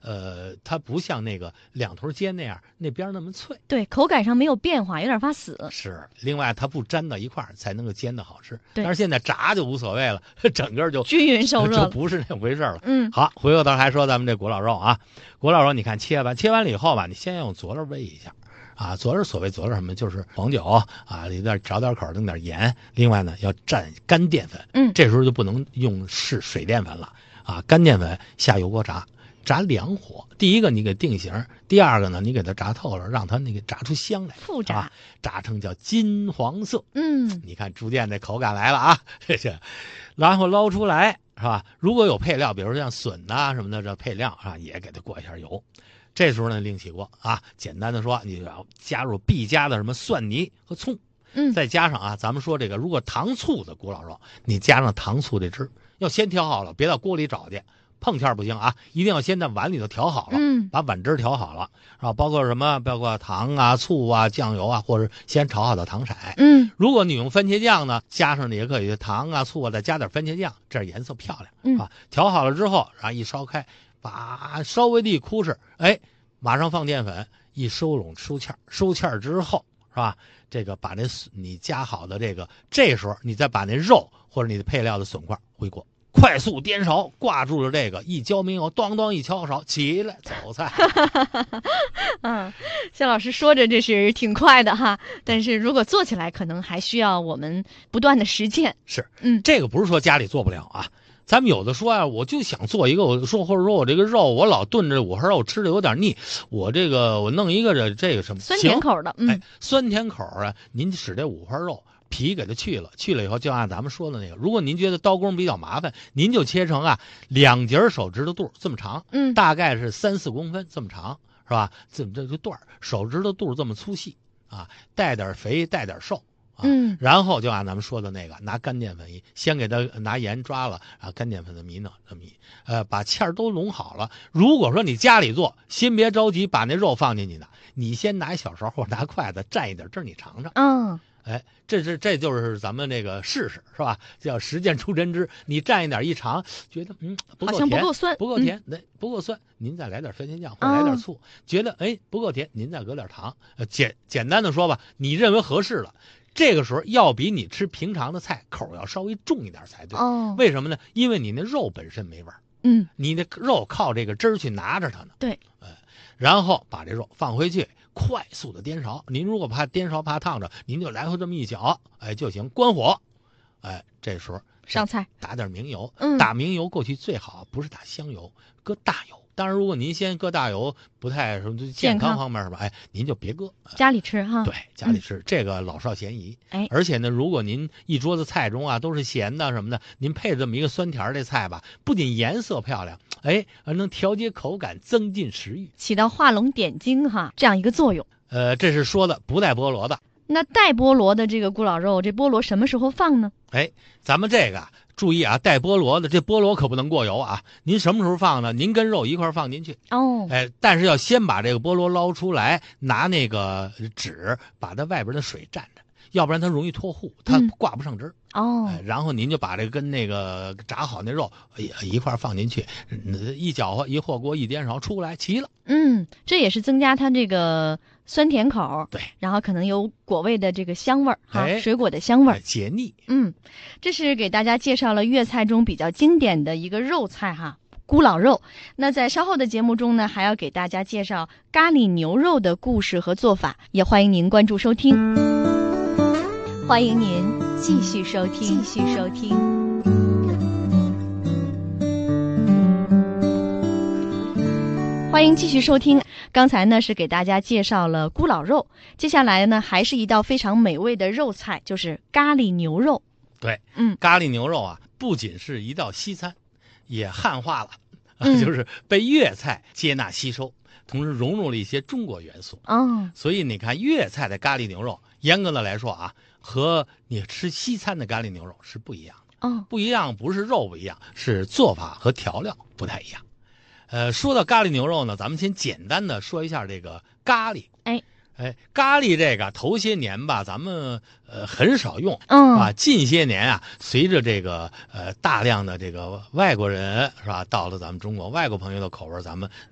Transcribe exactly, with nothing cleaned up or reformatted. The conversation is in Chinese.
呃，它不像那个两头煎那样那边那么脆。 对，口感上没有变化，有点发死。 是，另外它不粘到一块儿才能够煎的好吃。 对， 但是现在炸就无所谓了，整个就均匀受热了， 就不是那回事了。 嗯， 好，回过头还说咱们这古老肉啊，古老肉你看切完，切完了以后吧，你先用佐料煨一下。啊，佐料所谓佐料什么，就是黄酒啊，里边找点口，弄点盐。另外呢，要蘸干淀粉。 嗯， 这时候就不能用是水淀粉了啊，干淀粉下油锅炸，炸两火。第一个你给定型，第二个呢，你给它炸透了，让它那个炸出香来。 复炸， 啊、炸成叫金黄色。 嗯， 你看逐渐这口感来了啊，这是，然后捞出来是吧？如果有配料，比如说像笋呐、啊、什么的，这配料啊也给它过一下油。这时候呢，另起锅啊，简单的说，你要加入必加的什么蒜泥和葱， 嗯， 再加上啊，咱们说这个如果糖醋的古老肉，你加上糖醋这汁，要先调好了，别到锅里找去，碰芡不行啊，一定要先在碗里头调好了， 嗯， 把碗汁调好了，啊，包括什么，包括糖啊、醋啊、酱油啊，或者先炒好的糖色， 嗯， 如果你用番茄酱呢，加上的也可以，糖啊、醋啊，再加点番茄酱，这样颜色漂亮， 嗯啊，调好了之后，然后一烧开，把稍微的一哭哧，哎。马上放淀粉，一收拢收芡，收芡之后是吧？这个把那你加好的这个，这时候你再把那肉或者你的配料的笋块回锅，快速颠勺，挂住了这个，一浇明油，咣咣一敲勺，起来走菜。 嗯，肖老师说着这是挺快的哈，但是如果做起来，可能还需要我们不断的实践。 是， 嗯， 这个不是说家里做不了啊。咱们有的说啊，我就想做一个，我说或者说我这个肉，我老炖着五花肉吃的有点腻，我这个我弄一个这这个什么酸甜口的，嗯， 哎，酸甜口啊，您使这五花肉皮给它去了，去了以后就按咱们说的那个，如果您觉得刀工比较麻烦，您就切成啊两节手指头肚这么长， 嗯， 大概是三四公分这么长，是吧？这这个段手指头肚这么粗细啊，带点肥带点瘦。啊、 嗯， 然后就按咱们说的那个，拿干淀粉一，先给它拿盐抓了，然后干淀粉的迷呢这么一，呃，把芡都拢好了。如果说你家里做，先别着急把那肉放进去的，你先拿一小勺或者拿筷子蘸一点汁，你尝尝。 嗯， 哎，这是这就是咱们这个试试是吧？叫实践出真知。你蘸一点一尝，觉得嗯不够甜， 好像不够酸， 不够甜，那、嗯、不够酸，您再来点番茄酱或者来点醋。哦、觉得哎不够甜，您再搁点糖。呃，简简单的说吧，你认为合适了。这个时候要比你吃平常的菜口要稍微重一点才对。 哦， 为什么呢？因为你那肉本身没味儿， 嗯， 你的肉靠这个汁儿去拿着它呢。 对， 呃，然后把这肉放回去，快速的颠勺。您如果怕颠勺怕烫着，您就来回这么一搅，哎就行。关火，哎，这时候上菜， 打点明油， 嗯， 打明油过去最好不是打香油，搁大油。当然，如果您先搁大油，不太什么健康方面是吧？哎，您就别搁， 家里吃哈。 对，家里吃、嗯、这个老少咸宜。 哎， 而且呢，如果您一桌子菜中啊都是咸的什么的，您配这么一个酸甜的菜吧，不仅颜色漂亮，哎，还能调节口感，增进食欲， 起到画龙点睛哈这样一个作用。 呃，这是说的不带菠萝的。 那带菠萝的这个古老肉，这菠萝什么时候放呢？ 哎，咱们这个。注意啊，带菠萝的这菠萝可不能过油啊！您什么时候放呢？您跟肉一块放进去哦。 哎，但是要先把这个菠萝捞出来，拿那个纸把它外边的水蘸着，要不然它容易脱糊，它挂不上汁、 嗯、哦、 哎。然后您就把这个跟那个炸好那肉一一块放进去，一搅和一和锅一颠勺出来，齐了。 嗯，这也是增加它这个酸甜口， 对， 然后可能有果味的这个香味儿哈、 哎， 水果的香味儿， 解腻。 嗯，这是给大家介绍了粤菜中比较经典的一个肉菜哈，咕老肉。那在稍后的节目中呢，还要给大家介绍咖喱牛肉的故事和做法，也欢迎您关注收听。欢迎您继续收听，继续收听。欢迎继续收听。刚才呢是给大家介绍了咕老肉，接下来呢还是一道非常美味的肉菜，就是咖喱牛肉。 对， 嗯， 咖喱牛肉啊，不仅是一道西餐，也汉化了， 嗯、 就是被粤菜接纳吸收，同时融入了一些中国元素。 哦， 所以你看粤菜的咖喱牛肉，严格的来说啊，和你吃西餐的咖喱牛肉是不一样的。 哦， 不一样不是肉不一样，是做法和调料不太一样。呃，说到咖喱牛肉呢，咱们先简单的说一下这个咖喱。 哎哎，咖喱这个头些年吧，咱们呃很少用， 嗯啊，近些年啊，随着这个呃大量的这个外国人是吧，到了咱们中国，外国朋友的口味，咱们